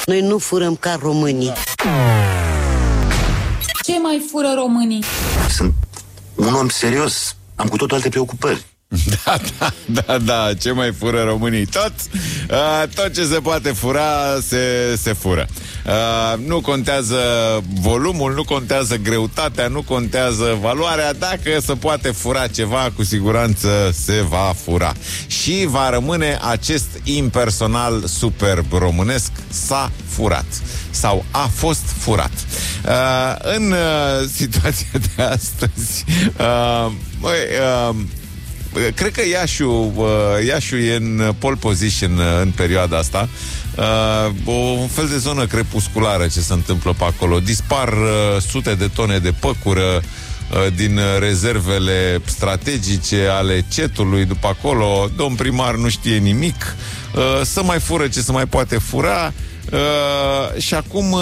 Noi nu furăm ca românii. Ce mai fură românii? Sunt un om serios. Am cu totul alte preocupări. Da, ce mai fură românii? Tot ce se poate fura, se fură. Nu contează volumul, nu contează greutatea, nu contează valoarea. Dacă se poate fura ceva, cu siguranță se va fura. Și va rămâne acest impersonal superb românesc: s-a furat sau a fost furat. În situația de astăzi, cred că Iașiul e în pole position în perioada asta. Un fel de zonă crepusculară ce se întâmplă pe acolo. Dispar sute de tone de păcură din rezervele strategice ale CET-ului după acolo. Domn primar nu știe nimic. Să mai fură ce se mai poate fura. Și acum...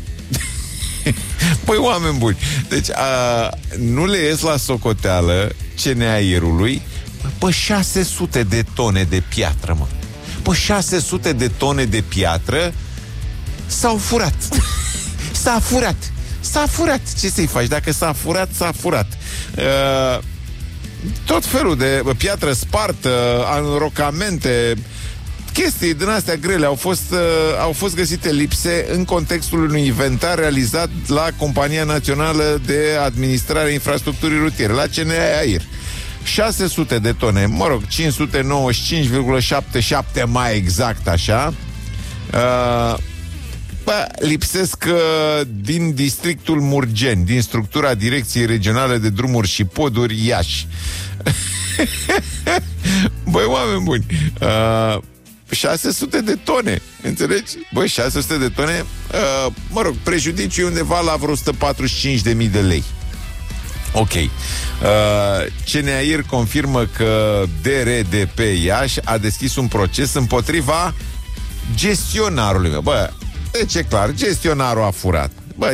Păi, oameni buni, deci nu le ies la socoteală CNAIR-ului, 600 de tone de piatră, mă. 600 de tone de piatră s-au furat. S-a furat. Ce să-i faci? Dacă s-a furat, s-a furat. Tot felul de piatră spartă, înrocamente, chestii din astea grele au fost găsite lipse în contextul unui inventar realizat la Compania Națională de Administrare a Infrastructurii Rutiere, la CNAIR. 600 de tone, 595,77 mai exact, așa, lipsesc din districtul Murgeni, din structura Direcției Regionale de Drumuri și Poduri Iași. Băi, oameni buni, 600 de tone, înțelegi? Băi, 600 de tone, prejudiciu undeva la vreo 145.000 de lei. Ok. CNAIR confirmă că DRDP Iași a deschis un proces împotriva gestionarului meu. Bă, deci e clar, gestionarul a furat.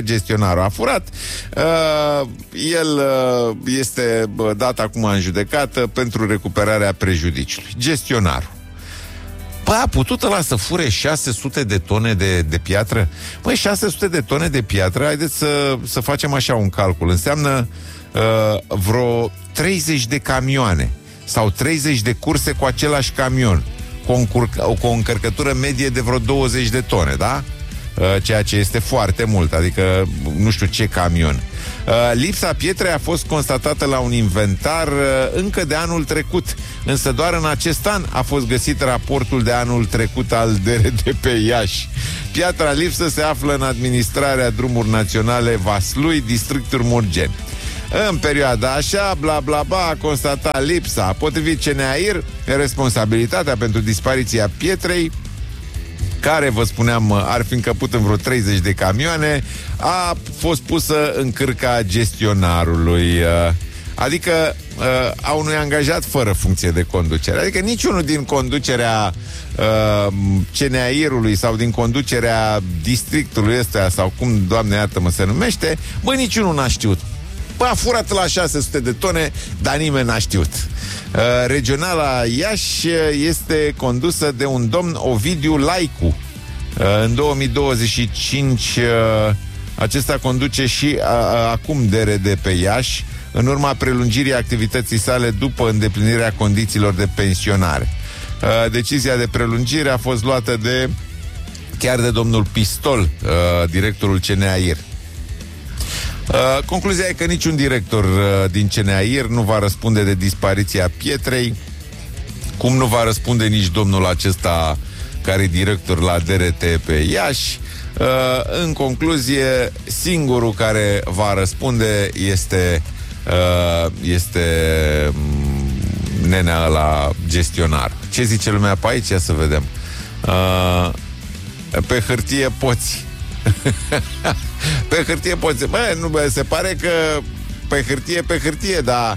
El este dat acum în judecată pentru recuperarea prejudiciului. Gestionarul. Păi a putut ăla să fure 600 de tone de piatră? Păi 600 de tone de piatră, haideți să facem așa un calcul. Înseamnă vreo 30 de camioane sau 30 de curse cu același camion, cu o încărcătură medie de vreo 20 de tone, da? Ceea ce este foarte mult, adică nu știu ce camion. Lipsa pietrei a fost constatată la un inventar încă de anul trecut, însă doar în acest an a fost găsit raportul de anul trecut al DRDP Iași. Piatra lipsă se află în administrarea Drumuri Naționale Vaslui, districtul Murgeni. În perioada așa, bla bla bla, a constatat lipsa. Potrivit CNAIR, responsabilitatea pentru dispariția pietrei, care, vă spuneam, ar fi încăput în vreo 30 de camioane, a fost pusă în cârca gestionarului, adică a unui angajat fără funcție de conducere. Adică niciunul din conducerea CNAIR-ului sau din conducerea districtului ăsta, sau cum, Doamne iartă-mă, se numește, bă, niciunul n-a știut. Bă, a furat la 600 de tone, dar nimeni n-a știut. Regionala Iași este condusă de un domn Ovidiu Laicu. În 2025 acesta conduce și acum DRDP Iași, în urma prelungirii activității sale după îndeplinirea condițiilor de pensionare. Decizia de prelungire a fost luată chiar de domnul Pistol, directorul CNAIR. Concluzia e că niciun director din CNAIR nu va răspunde de dispariția pietrei, cum nu va răspunde nici domnul acesta care e director la DRTP Iași. În concluzie, singurul care va răspunde este nenea ăla gestionar. Ce zice lumea pe aici? Ia să vedem. Pe hârtie poți. Pe hârtie poți. Bă, nu, bă, se pare că pe hârtie, dar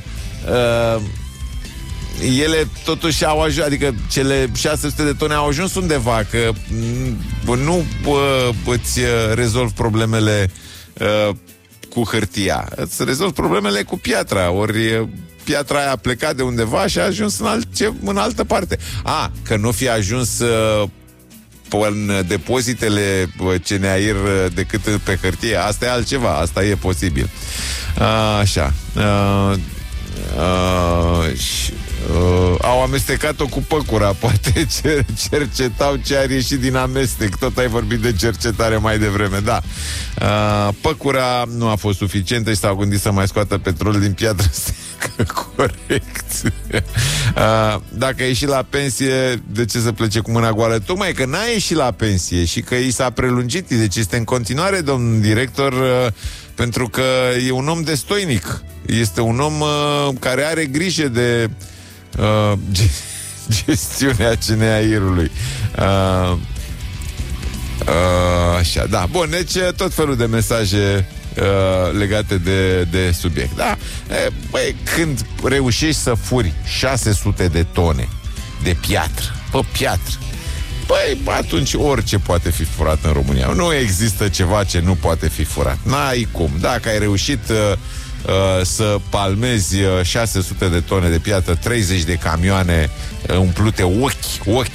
ele totuși au ajuns, adică cele 600 de tone au ajuns undeva, că nu îți rezolvi problemele cu hârtia, îți rezolvi problemele cu piatra, ori piatra aia a plecat de undeva și a ajuns în altă parte. Că nu fi ajuns în depozitele CNAIR decât pe hârtie. Asta e altceva, asta e posibil. Așa. Au amestecat-o cu păcura. Poate cercetau ce ar ieși din amestec. Tot ai vorbit de cercetare mai devreme. Da. Păcura nu a fost suficientă și s-au gândit să mai scoată petrol din piatră secă. Corect. Dacă a ieșit la pensie, de ce să plece cu mâna goală? Tocmai că n-a ieșit la pensie și că i s-a prelungit. Deci este în continuare, domn director, pentru că e un om destoinic. Este un om care are grijă de gestiunea CNAIR-ului. Așa, da. Bun, deci tot felul de mesaje legate de subiect. Da? Băi, când reușești să furi 600 de tone de piatră, pe piatră, băi, atunci orice poate fi furat în România. Nu există ceva ce nu poate fi furat. N-ai cum. Dacă ai reușit să palmezi 600 de tone de piatră, 30 de camioane umplute ochi.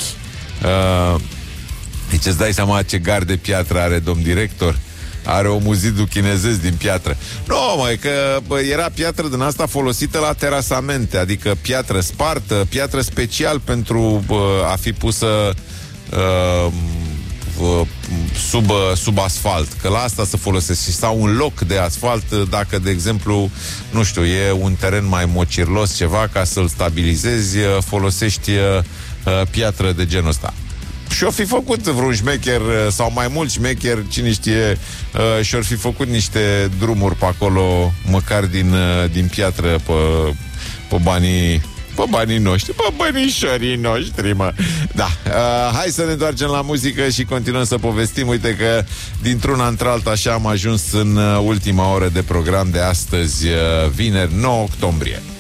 Deci îți dai seama ce gard de piatră are domn director? Are o muzidul chinezesc din piatră. Nu, măi, că era piatră din asta folosită la terasamente, adică piatră spartă, piatră special pentru a fi pusă sub asfalt, că la asta se folosește, sau un loc de asfalt, dacă, de exemplu, nu știu, e un teren mai mocirlos ceva, ca să-l stabilizezi, folosești piatră de genul ăsta. Și-o fi făcut vreun șmecher sau mai mulți șmecheri, cine știe, și-or fi făcut niște drumuri pe acolo, măcar din piatră, pe banii noștri, pe bănișorii noștri, mă. Da, hai să ne întoarcem la muzică și continuăm să povestim. Uite că dintr-una într-alta așa am ajuns în ultima oră de program de astăzi, vineri, 9 octombrie.